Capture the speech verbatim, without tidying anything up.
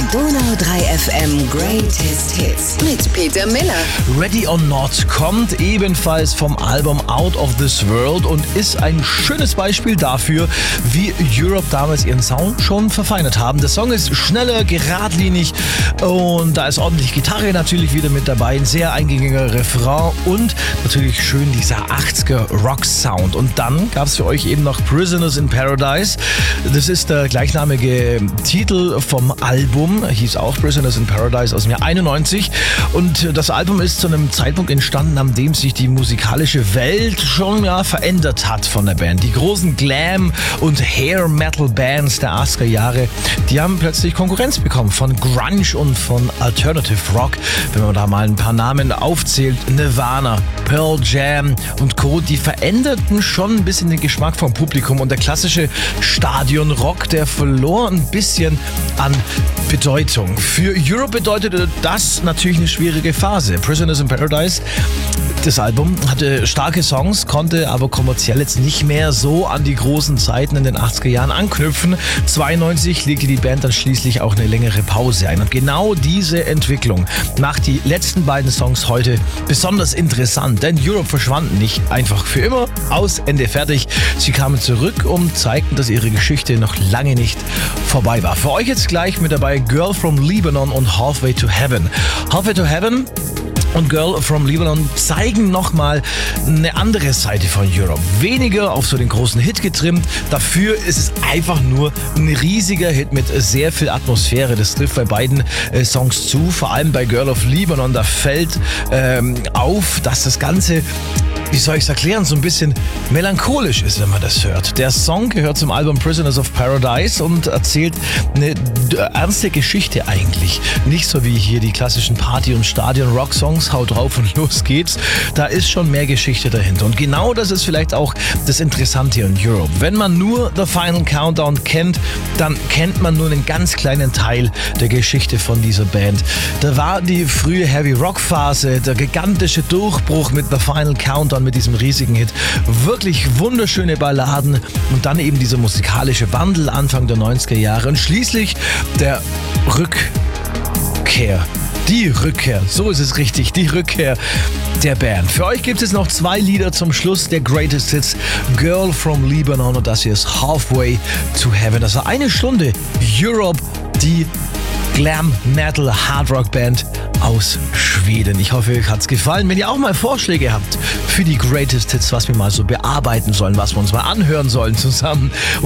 Donau drei F M Greatest Hits mit Peter Miller. Ready or Not kommt ebenfalls vom Album Out of This World und ist ein schönes Beispiel dafür, wie Europe damals ihren Sound schon verfeinert haben. Der Song ist schneller, geradlinig und da ist ordentlich Gitarre natürlich wieder mit dabei, ein sehr eingängiger Refrain und natürlich schön dieser achtziger Rock-Sound. Und dann gab es für euch eben noch Prisoners in Paradise. Das ist der gleichnamige Titel vom Album, hieß auch Prisoners in Paradise aus dem Jahr einundneunzig. Und das Album ist zu einem Zeitpunkt entstanden, an dem sich die musikalische Welt schon ja, verändert hat von der Band. Die großen Glam- und Hair-Metal-Bands der achtziger Jahre, die haben plötzlich Konkurrenz bekommen von Grunge und von Alternative Rock. Wenn man da mal ein paar Namen aufzählt, Nirvana, Pearl Jam und Co., die veränderten schon ein bisschen den Geschmack vom Publikum und der klassische Stadionrock, der verlor ein bisschen an Bedeutung. Für Europe bedeutete das natürlich eine schwierige Phase. Prisoners in Paradise, das Album, hatte starke Songs, konnte aber kommerziell jetzt nicht mehr so an die großen Zeiten in den achtziger Jahren anknüpfen. zweiundneunzig legte die Band dann schließlich auch eine längere Pause ein. Und genau diese Entwicklung macht die letzten beiden Songs heute besonders interessant, denn Europe verschwanden nicht einfach für immer. Aus, Ende, fertig. Sie kamen zurück und zeigten, dass ihre Geschichte noch lange nicht vorbei war. Für euch jetzt gleich mit dabei Girl from Lebanon und Halfway to Heaven. Halfway to Heaven und Girl from Lebanon zeigen nochmal eine andere Seite von Europe. Weniger auf so den großen Hit getrimmt, dafür ist es einfach nur ein riesiger Hit mit sehr viel Atmosphäre. Das trifft bei beiden äh, Songs zu, vor allem bei Girl of Lebanon. Da fällt ähm, auf, dass das Ganze, wie soll ich es erklären, so ein bisschen melancholisch ist, wenn man das hört. Der Song gehört zum Album Prisoners of Paradise und erzählt eine ernste Geschichte eigentlich. Nicht so wie hier die klassischen Party- und Stadion-Rock-Songs, haut drauf und los geht's. Da ist schon mehr Geschichte dahinter. Und genau das ist vielleicht auch das Interessante in Europe. Wenn man nur The Final Countdown kennt, dann kennt man nur einen ganz kleinen Teil der Geschichte von dieser Band. Da war die frühe Heavy-Rock-Phase, der gigantische Durchbruch mit The Final Countdown, mit diesem riesigen Hit. Wirklich wunderschöne Balladen und dann eben dieser musikalische Wandel Anfang der neunziger Jahre und schließlich der Rückkehr. Die Rückkehr, so ist es richtig, die Rückkehr der Band. Für euch gibt es noch zwei Lieder zum Schluss der Greatest Hits. Girl from Lebanon und das hier ist Halfway to Heaven. Das war eine Stunde Europe, die Glam Metal Hard Rock Band aus Schweden. Ich hoffe, euch hat's gefallen. Wenn ihr auch mal Vorschläge habt für die Greatest Hits, was wir mal so bearbeiten sollen, was wir uns mal anhören sollen zusammen,